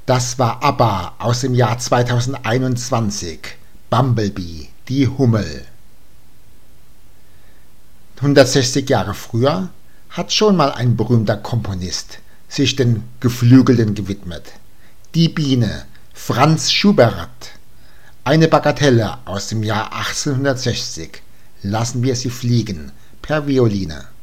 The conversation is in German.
Das war ABBA aus dem Jahr 2021. Bumblebee, die Hummel. 160 Jahre früher hat schon mal ein berühmter Komponist sich den Geflügelten gewidmet. Die Biene, Franz Schubert. Eine Bagatelle aus dem Jahr 1860. Lassen wir sie fliegen, per Violine.